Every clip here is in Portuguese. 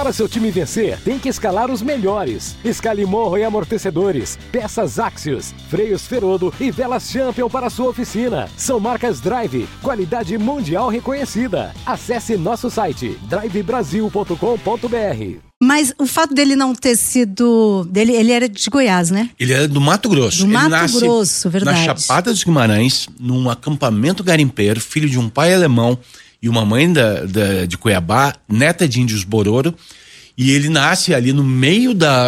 Para seu time vencer, tem que escalar os melhores. Escale morro e amortecedores, peças Axios, freios Ferodo e velas Champion para sua oficina. São marcas Drive, qualidade mundial reconhecida. Acesse nosso site drivebrasil.com.br. Mas o fato dele não ter sido... Ele era de Goiás, né? Ele era do Mato Grosso. Do Mato nasce Grosso, verdade. na Chapada dos Guimarães, num acampamento garimpeiro, filho de um pai alemão e uma mãe de Cuiabá, neta de índios Bororo. E ele nasce ali no meio da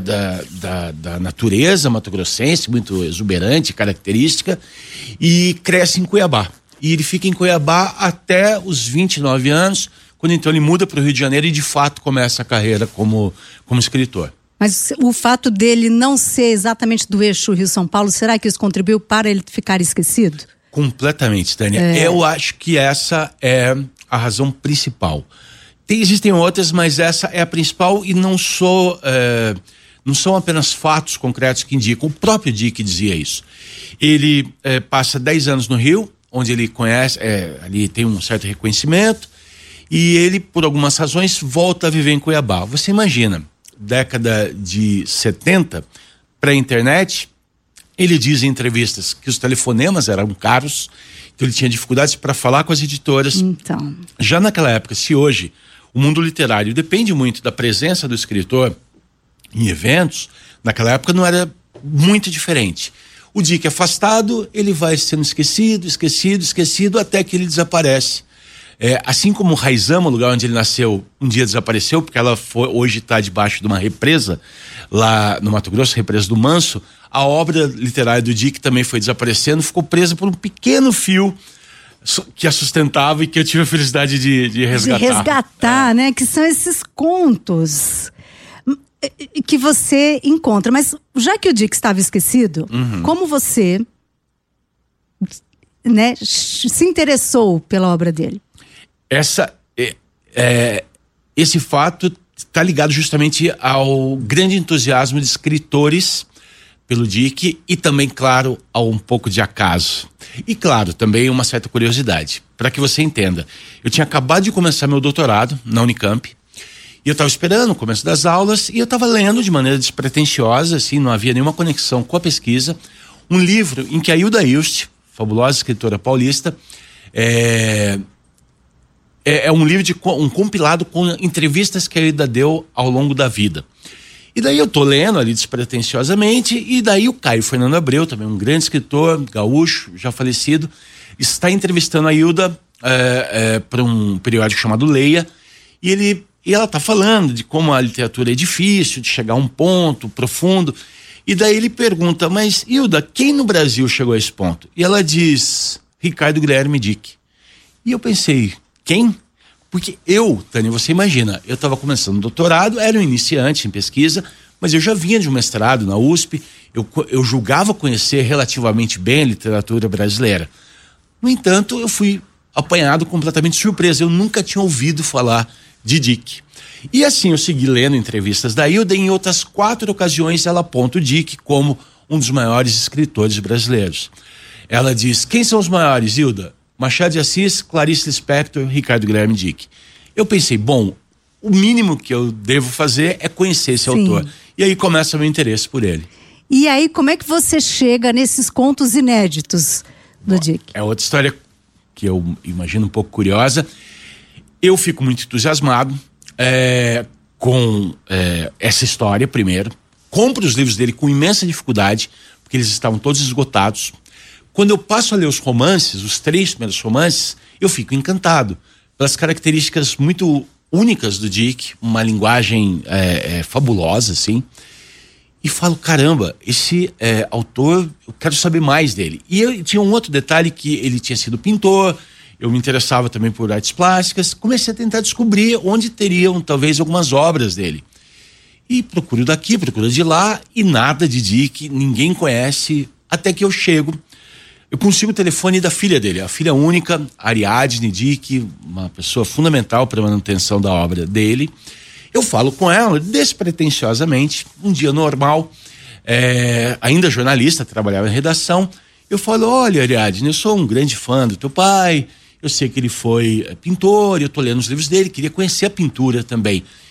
natureza mato-grossense, muito exuberante, característica, e cresce em Cuiabá. E ele fica em Cuiabá até os 29 anos, quando então ele muda para o Rio de Janeiro e de fato começa a carreira como escritor. Mas o fato dele não ser exatamente do eixo Rio-São Paulo, será que isso contribuiu para ele ficar esquecido? Completamente, Tânia. Eu acho que essa é a razão principal. Existem outras, mas essa é a principal e não são apenas fatos concretos que indicam. O próprio Dick dizia isso. Ele passa 10 anos no Rio, onde ele conhece, ali tem um certo reconhecimento, e ele, por algumas razões, volta a viver em Cuiabá. Você imagina, década de 70, pré-internet, ele diz em entrevistas que os telefonemas eram caros, então ele tinha dificuldades para falar com as editoras. Então. Já naquela época, se hoje o mundo literário depende muito da presença do escritor em eventos, naquela época não era muito diferente. O Dick é afastado, ele vai sendo esquecido, até que ele desaparece. Assim como Raizama, o lugar onde ele nasceu, um dia desapareceu, porque hoje está debaixo de uma represa, lá no Mato Grosso, represa do Manso. A obra literária do Dick também foi desaparecendo, ficou presa por um pequeno fio que a sustentava e que eu tive a felicidade de resgatar. De resgatar, né? Que são esses contos que você encontra. Mas já que o Dick estava esquecido, como você, né, se interessou pela obra dele? Esse fato está ligado justamente ao grande entusiasmo de escritores pelo Dick e também, claro, a um pouco de acaso. E, claro, também uma certa curiosidade. Para que você entenda, eu tinha acabado de começar meu doutorado na Unicamp e eu estava esperando o começo das aulas e eu estava lendo de maneira despretensiosa, assim, não havia nenhuma conexão com a pesquisa, um livro em que a Hilda Hilst, fabulosa escritora paulista, é um livro um compilado com entrevistas que a Hilda deu ao longo da vida. E daí eu tô lendo ali despretensiosamente, e daí o Caio Fernando Abreu, também um grande escritor, gaúcho, já falecido, está entrevistando a Hilda para um periódico chamado Leia, e ela tá falando de como a literatura é difícil, de chegar a um ponto profundo, e daí ele pergunta, mas Hilda, quem no Brasil chegou a esse ponto? E ela diz, Ricardo Guilherme Dick. E eu pensei, quem? Porque Tânia, você imagina, eu estava começando o doutorado, era um iniciante em pesquisa, mas eu já vinha de um mestrado na USP, eu julgava conhecer relativamente bem a literatura brasileira. No entanto, eu fui apanhado completamente surpreso, eu nunca tinha ouvido falar de Dick. E assim, eu segui lendo entrevistas da Hilda, e em outras 4 ocasiões ela aponta o Dick como um dos maiores escritores brasileiros. Ela diz, quem são os maiores, Hilda? Machado de Assis, Clarice Lispector, Ricardo Guilherme Dick. Eu pensei, bom, o mínimo que eu devo fazer é conhecer esse autor. E aí começa o meu interesse por ele. E aí, como é que você chega nesses contos inéditos do Dick? É outra história que eu imagino um pouco curiosa. Eu fico muito entusiasmado com essa história, primeiro. Compro os livros dele com imensa dificuldade, porque eles estavam todos esgotados. Quando eu passo a ler os romances, os 3 primeiros romances, eu fico encantado pelas características muito únicas do Dick, uma linguagem fabulosa, assim. E falo, caramba, esse autor, eu quero saber mais dele. E eu tinha um outro detalhe, que ele tinha sido pintor, eu me interessava também por artes plásticas, comecei a tentar descobrir onde teriam talvez algumas obras dele. E procuro daqui, procuro de lá, e nada de Dick, ninguém conhece, até que eu consigo o telefone da filha dele, a filha única, Ariadne Dick, uma pessoa fundamental para a manutenção da obra dele. Eu falo com ela despretensiosamente, um dia normal, ainda jornalista, trabalhava em redação. Eu falo, olha, Ariadne, eu sou um grande fã do teu pai, eu sei que ele foi pintor, eu tô lendo os livros dele, queria conhecer a pintura também.